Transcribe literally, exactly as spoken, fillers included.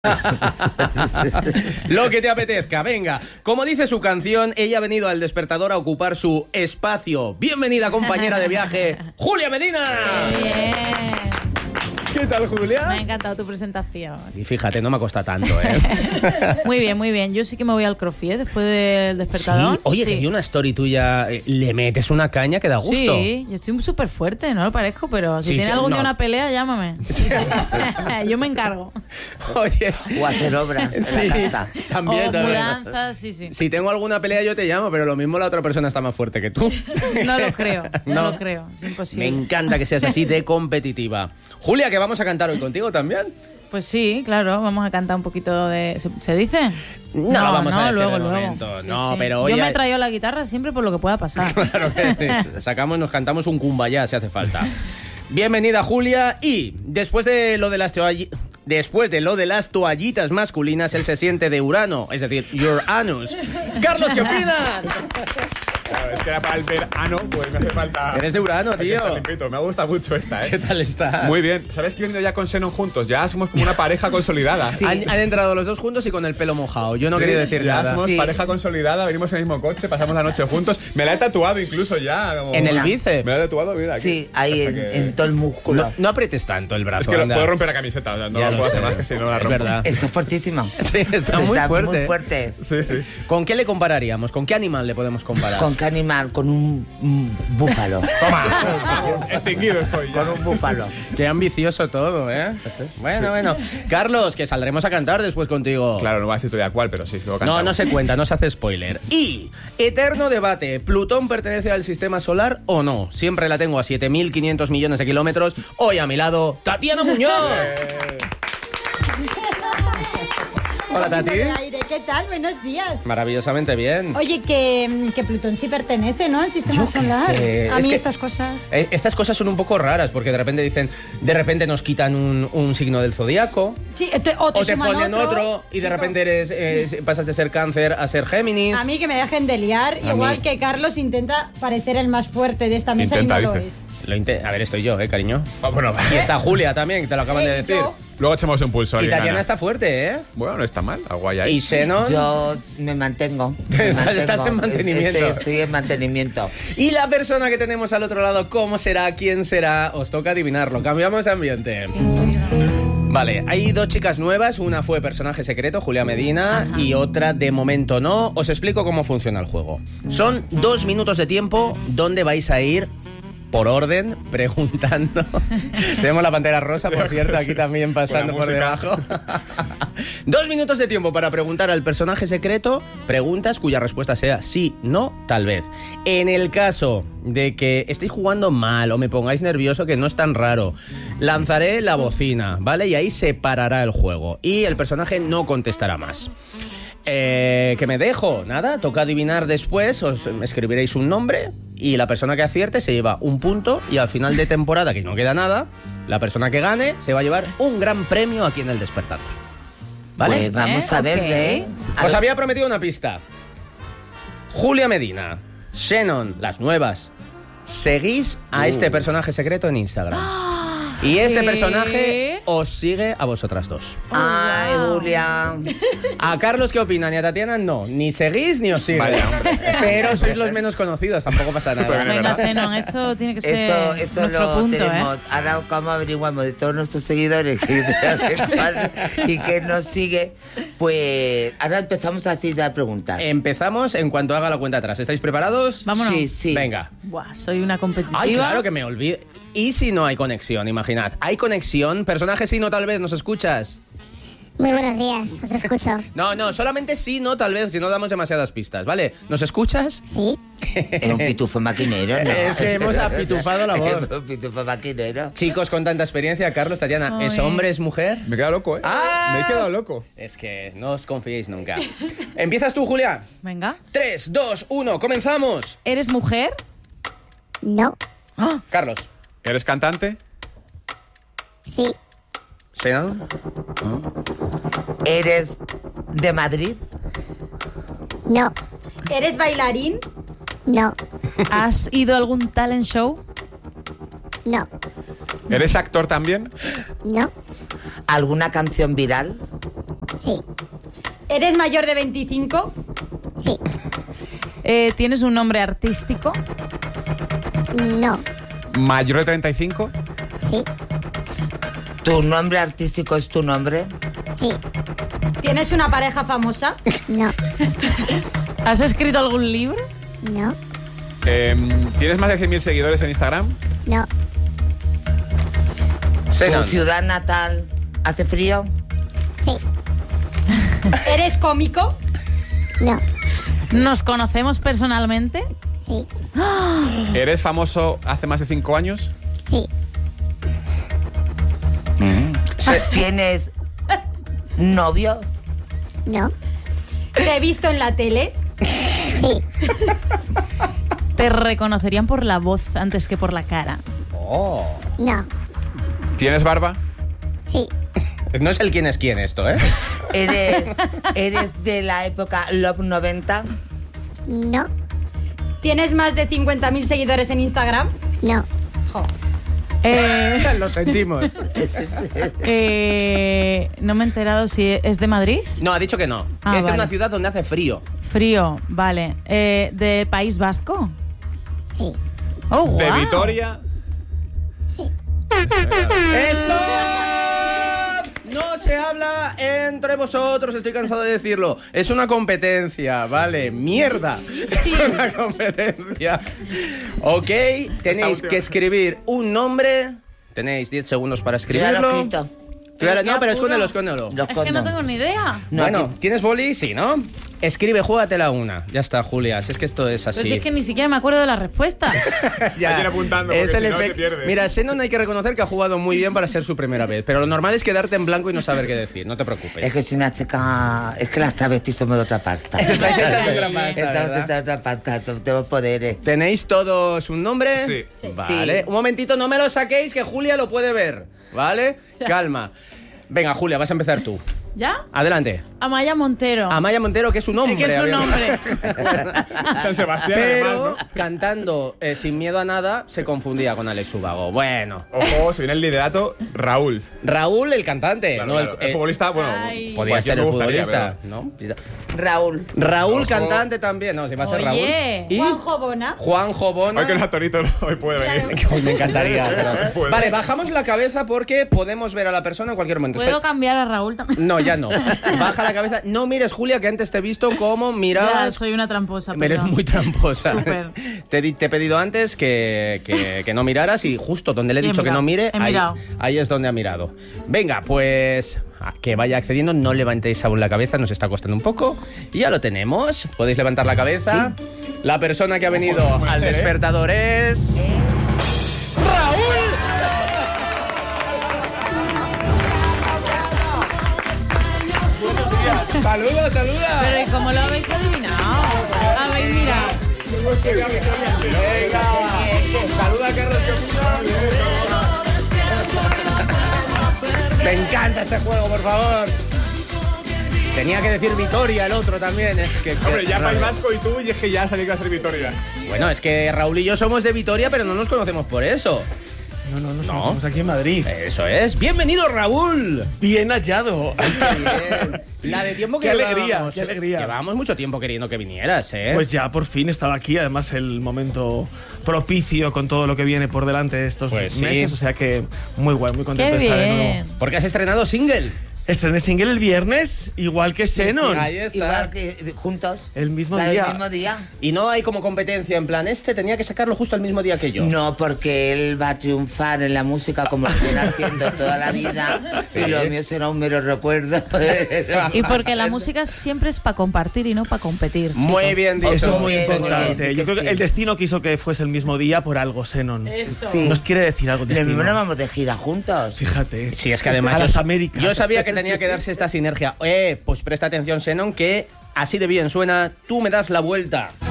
Lo que te apetezca, venga. Como dice su canción, ella ha venido al despertador a ocupar su espacio. Bienvenida, compañera de viaje, Julia Medina. Bien. ¿Qué tal, Julia? Me ha encantado tu presentación. Y fíjate, no me cuesta tanto, ¿eh? Muy bien, muy bien. Yo sí que me voy al crossfit después del despertador. Sí. Oye, sí. que vi una story tuya. eh, Le metes una caña que da gusto. Sí, yo estoy súper fuerte, no lo parezco, pero si Sí, tienes sí, algún no. día una pelea, llámame. Sí, sí. Yo me encargo. Oye, O hacer obras en sí, la casa. también, O también. mudanzas, sí, sí. Si tengo alguna pelea yo te llamo, pero lo mismo la otra persona está más fuerte que tú. No lo creo, no, No. lo creo. Es Me imposible. encanta que seas así de competitiva. Julia, que vamos a cantar hoy contigo también. Pues sí, claro, vamos a cantar un poquito de... ¿Se, ¿se dice? No lo vamos a decir luego, de luego. momento. No, pero Yo hoy me hay- he traído la guitarra siempre por lo que pueda pasar. Claro que sí. Sacamos, nos cantamos un kumbaya si hace falta. Bienvenida, Julia. Y después de lo de las toallitas, después de lo de las toallitas masculinas, él se siente de Urano, es decir, your anus. Carlos, ¿qué opinas? Claro, es que era para el verano, pues me hace falta... Eres de Urano, Aquí tío. está limpito. Me gusta mucho esta, ¿Qué ¿eh? tal está? Muy bien. ¿Sabes que he venido ya con Xenon juntos? Ya somos como una pareja consolidada. Sí. Han, han entrado los dos juntos y con el pelo mojado. Yo no Sí, quería decir ya nada. somos Sí. pareja consolidada, venimos en el mismo coche, pasamos la noche juntos. Me la he tatuado incluso ya. Como... En el Una. bíceps. Me la he tatuado, mira. Aquí. Sí, ahí O sea en, que- en todo el músculo. No, no aprietes tanto el brazo. Es que lo- anda. puedo romper la camiseta, o sea, no Ya lo lo puedo hacer sé. más que si no la Es rompo. verdad. Está fuertísimo. Sí, está muy Está fuerte. muy fuerte. Sí, sí. ¿Con qué le compararíamos? ¿Con qué animal le podemos comparar? ¿Con qué animal? Con un, un búfalo. Toma. Extinguido estoy ya. Con un búfalo. Qué ambicioso todo, ¿eh? Bueno, bueno. Carlos, que saldremos a cantar después contigo. Claro, no voy a decir todavía cuál, pero sí, luego No, cantamos. no se cuenta, no se hace spoiler. Y, eterno debate, ¿Plutón pertenece al sistema solar o no? Siempre la tengo a siete mil quinientos millones de kilómetros. Hoy a mi lado, Tatiana Muñoz. Eh, Hola, Tati. Aire, ¿qué tal? Buenos días. Maravillosamente bien. Oye, que, que Plutón sí pertenece, ¿no? Al sistema Yo qué solar. sé, A es mí que- estas cosas. Eh, Estas cosas son un poco raras porque de repente dicen, de repente nos quitan un, un signo del zodiaco. Sí, te- o te, O te suman ponen otro, y de Chico, repente eres, eh, pasas de ser cáncer a ser Géminis. A mí que me dejen de liar, A igual mí. que Carlos intenta parecer el más fuerte de esta mesa Intenta, y no lo dice. es. Lo inte- a ver, estoy yo, ¿eh, cariño? ah, bueno, Y está Julia también, que te lo acaban de Eh, decir. yo- luego echamos un pulso. Y alguien Tatiana gana. está fuerte, ¿eh? Bueno, no está mal. Algo hay ahí. Y Xenon. Yo me mantengo. me Estás- mantengo. estás en mantenimiento. Estoy, estoy en mantenimiento. Y la persona que tenemos al otro lado, ¿cómo será? ¿Quién será? Os toca adivinarlo. Cambiamos de ambiente. Vale, hay dos chicas nuevas. Una fue personaje secreto, Julia Medina, Ajá. y otra de momento no. Os explico cómo funciona el juego. Son dos minutos de tiempo donde vais a ir por orden, preguntando. Tenemos la pantera rosa, por cierto, aquí también pasando por Con la debajo. Dos minutos de tiempo para preguntar al personaje secreto preguntas cuya respuesta sea sí, no, tal vez. En el caso de que estéis jugando mal o me pongáis nervioso, que no es tan raro, lanzaré la bocina, ¿vale? Y ahí se parará el juego y el personaje no contestará más. Eh, ¿Qué me dejo? Nada, toca adivinar después, os escribiréis un nombre y la persona que acierte se lleva un punto y al final de temporada, que no queda nada, la persona que gane se va a llevar un gran premio aquí en el Despertador. ¿Vale? Pues vamos ¿Eh? a ver, Ok. ¿eh? A Os ver. había prometido una pista. Julia Medina, Xenon, las nuevas. Seguís a este personaje secreto en Instagram. Y este ¿Qué? personaje os sigue a vosotras dos. Ay, Julia. A Carlos, ¿qué opinan? Y a Tatiana, no. Ni seguís ni os siguen. Vaya, hombre. Pero sois los menos conocidos, tampoco pasa Pero nada. es Venga, verdad. Xenon, esto tiene que ser Esto, esto nuestro lo punto, tenemos. ¿eh? Ahora, ¿cómo averiguamos de todos nuestros seguidores que y que nos sigue? Pues ahora empezamos a hacer la pregunta. Empezamos en cuanto haga la cuenta atrás. ¿Estáis preparados? Vámonos. Sí, sí. Venga. Buah, soy una competitiva. Ay, claro que me olvidé. ¿Y si no hay conexión? Imaginad. ¿Hay conexión? Personaje sí, no, tal vez. ¿Nos escuchas? Muy buenos días, os escucho. No, no, solamente sí, no, tal vez, si no damos demasiadas pistas, ¿vale? ¿Nos escuchas? Sí, Es un pitufo maquinero, ¿no? Es que hemos apitufado la voz. Es un pitufo maquinero. Chicos con tanta experiencia, Carlos, Tatiana, Ay. ¿es hombre, es mujer? Me he quedado loco, ¿eh? ¡Ah! Me he quedado loco. Es que no os confiéis nunca. ¿Empiezas tú, Julia? Venga. tres, dos, uno, comenzamos. ¿Eres mujer? no, Ah, Carlos. ¿Eres cantante? sí, ¿Xenon? ¿Eres de Madrid? no, ¿Eres bailarín? no, ¿has ido a algún talent show? no, ¿Eres actor también? no, ¿Alguna canción viral? Sí. ¿Eres mayor de veinticinco? Sí. Eh, ¿Tienes un nombre artístico? No. ¿Mayor de treinta y cinco? Sí. ¿Tu nombre artístico es tu nombre? Sí. ¿Tienes una pareja famosa? No. ¿Has escrito algún libro? No. Eh, ¿Tienes más de cien mil seguidores en Instagram? No. ¿Tu Senan. ciudad natal hace frío? Sí. ¿Eres cómico? No. ¿Nos conocemos personalmente? Sí. ¿Eres famoso hace más de cinco años? Sí. ¿Tienes novio? No. ¿Te he visto en la tele? Sí. ¿Te reconocerían por la voz antes que por la cara? Oh. No. ¿Tienes barba? Sí. No es el quién es quién esto, ¿eh? ¿Eres, ¿Eres de la época Love noventa? No. ¿Tienes más de cincuenta mil seguidores en Instagram? No. Jo. Eh, Lo sentimos. eh, no me he enterado si es de Madrid. No, ha dicho que no. Ah, Esta es vale. una ciudad donde hace frío. Frío, vale. Eh, ¿De País Vasco? Sí. Oh, ¿De wow. Vitoria? Sí. ¡Esto! No se habla entre vosotros, estoy cansado de decirlo. Es una competencia, ¿vale? ¡Mierda! Es una competencia. Ok, tenéis última. que escribir un nombre. Tenéis diez segundos para Yo ya lo he escribirlo. escrito. Tú ya lo- Qué no, pero apuro. escóndelo, escóndelo. Lo Es que no escondo. tengo ni idea. No, Bueno, aquí- ¿tienes boli? Sí, ¿no? Escribe, júgatela una. Ya está, Julia. Si es que esto es así. Pero si es que ni siquiera me acuerdo de las respuestas. Ya. Hay que ir apuntando, Es porque el si no te efecto. pierdes. Mira, Xenon hay que reconocer que ha jugado muy bien para ser su primera vez, pero lo normal es quedarte en blanco y no saber qué decir, no te preocupes. Es que soy una chica... Es que las travestis somos de otra pasta. Estáis hechas de otra pasta, Estamos ¿verdad? hechas de otra pasta, tenemos poderes. ¿Tenéis todos un nombre? Sí. Sí. Vale. Sí. Un momentito, no me lo saquéis, que Julia lo puede ver, ¿vale? Calma. Venga, Julia, vas a empezar tú. ¿Ya? Adelante. Amaya Montero. Amaya Montero, que es un hombre. que es un a ver. nombre. San Sebastián, Pero además, ¿no? cantando eh, Sin miedo a nada, se confundía con Alex Ubago. Bueno. Ojo, se viene el liderato, Raúl. Raúl, el cantante. Claro, no claro. El, eh, futbolista, bueno, Ay. Podía cualquier ser me el gustaría, futbolista, pero- ¿no? Raúl. Raúl, Ojo. cantante también. No, si va a ser Oye. Raúl. ¿Y? Juanjo Bona. Juanjo Bona. Hoy que no es Torito, hoy puede venir. Hoy me encantaría. pero- Puede. Vale, bajamos la cabeza porque podemos ver a la persona en cualquier momento. ¿Puedo Espera- cambiar a Raúl también? No, ya no. Baja la cabeza. No mires, Julia, que antes te he visto cómo Ya, mirabas. soy una tramposa. Eres perdón. muy tramposa. Súper. Te, di- te he pedido antes que, que- que no miraras y justo donde le he Y he dicho que no mirado, mire, he ahí, mirado. ahí es donde ha mirado. Venga, pues a que vaya accediendo, no levantéis aún la cabeza, nos está costando un poco. Y ya lo tenemos. Podéis levantar la cabeza. La persona que ha venido Ojo, puede al ser, ¿eh? despertador es... ¡Raúl! ¡Saluda, saluda! Pero ¿y cómo lo habéis adivinado? Habéis mirado. Venga, saluda a Carlos Chopina. Me encanta este juego, por favor. Tenía que decir Vitoria el otro también. Es que, que- Hombre, ya País Vasco y tú, y es que ya sabía que iba a ser Vitoria. Bueno, es que Raúl y yo somos de Vitoria, pero no nos conocemos por eso. No, no, nos No. conocemos aquí en Madrid. Eso es. Bienvenido, Raúl. Bien hallado. Bien. La de tiempo que Qué alegría, llevábamos. qué alegría. Llevábamos mucho tiempo queriendo que vinieras, ¿eh? Pues ya por fin estaba aquí, además el momento propicio con todo lo que viene por delante estos Pues sí. meses, o sea que muy guay, muy contento Qué de estar de bien. nuevo. Porque has estrenado single. Estrené single el viernes, igual que Xenon, Ahí está. Igual que juntos. el mismo O sea, día. El mismo día. Y no hay como competencia en plan, este tenía que sacarlo justo el mismo día que yo. No, porque él va a triunfar en la música como lo viene haciendo toda la vida. Sí. Y lo mío será un mero recuerdo. Y porque la música siempre es para compartir y no para competir. Muy chicos. bien dicho. Eso es muy Bien, bien, importante. bien, Yo creo que sí. el destino quiso que fuese el mismo día por algo, Xenon. Eso. Sí. Nos quiere decir algo Lo destino. mismo no vamos de gira juntos. Fíjate. Sí, es que además A yo, las Américas. yo sabía que tenía que darse esta sinergia. Eh, pues presta atención, Xenon, que así de bien suena, tú me das la vuelta.